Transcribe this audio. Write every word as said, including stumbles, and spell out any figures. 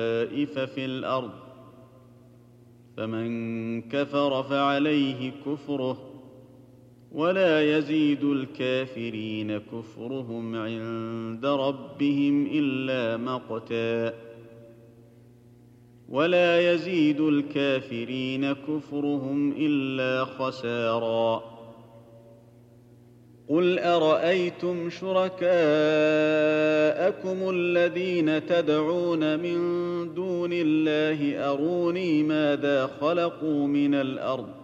خسائف في الأرض فمن كفر فعليه كفره ولا يزيد الكافرين كفرهم عند ربهم إلا مقتا ولا يزيد الكافرين كفرهم إلا خسارا قل أرأيتم شركاءكم الذين تدعون من دون الله أروني ماذا خلقوا من الأرض